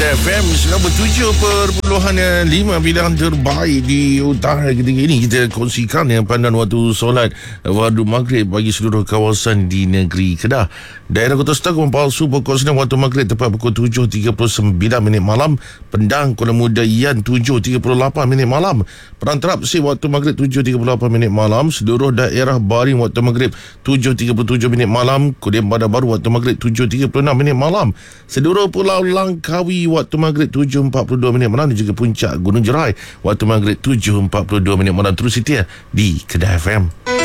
Kedah FM 97.5 pilihan terbaik di utara ketika ini. Kita kongsikan yang pandan waktu solat fardu maghrib bagi seluruh kawasan di negeri Kedah. Daerah Kota Setanggung palsu pukul 9 waktu maghrib tepat pukul 7.39 malam. Pendang Kuala Muda Ian 7.38 malam. Perantarap Sip waktu maghrib 7.38 malam. Seluruh daerah Baring waktu maghrib 7.37 malam. Kemudian Bandar Baru waktu maghrib 7.36 malam. Seluruh Pulau Langkawi waktu maghrib 7.42 malam dan juga Puncak Gunung Jerai waktu maghrib 7.42 malam. Terus setia di Kedah FM.